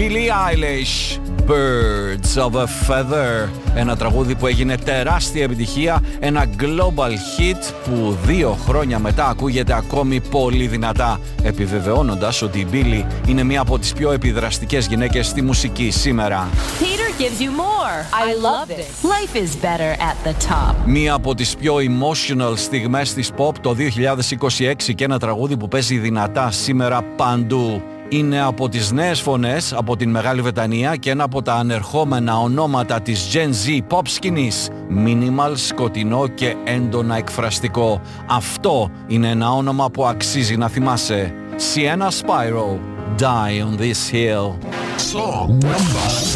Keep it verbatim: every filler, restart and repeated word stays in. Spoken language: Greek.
Billie Eilish, Birds of a Feather. Ένα τραγούδι που έγινε τεράστια επιτυχία, ένα global hit που δύο χρόνια μετά ακούγεται ακόμη πολύ δυνατά, επιβεβαιώνοντας ότι η Billie είναι μία από τις πιο επιδραστικές γυναίκες στη μουσική σήμερα. Peter gives you more. I love this. Life is better at the top. Μία από τις πιο emotional στιγμές της pop το δύο χιλιάδες είκοσι έξι και ένα τραγούδι που παίζει δυνατά σήμερα παντού. Είναι από τις νέες φωνές από την Μεγάλη Βρετανία και ένα από τα ανερχόμενα ονόματα της Gen Z pop σκηνής. Minimal, σκοτεινό και έντονα εκφραστικό. Αυτό είναι ένα όνομα που αξίζει να θυμάσαι. Sienna Spiro, Die on this Hill. Song number